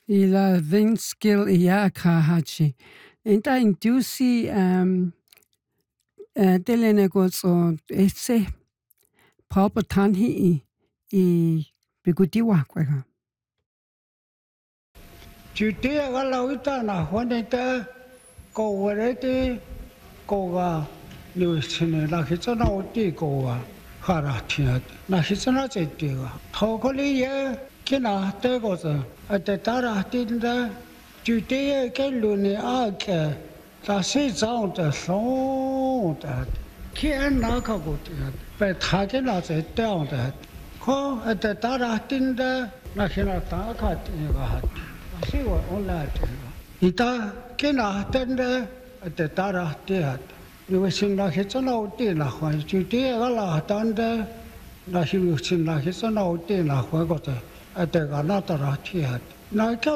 ila vin skill ia kahachi. Inta indusi telene gozo ese papa tanhi I bigudiwa kweka. Jutia galawita na honeta ko werete ko ga niwchine na khichana oti ko ga harathia na khichana chetiga thokoli ye kina te go sa ate tara tinda jutia ke lune a ke ta si zao de so da ki an na ka go ti pe tha ke na che tao da ko ate tara tinda na khina ta ka ti ga Asi wa ola te. Ita kena tende te tara te at. Ni sinna khetsana o te na khwa chu te gala tande na hiu sinna khetsana o te na khwa ko te ate ga na tara te at. Na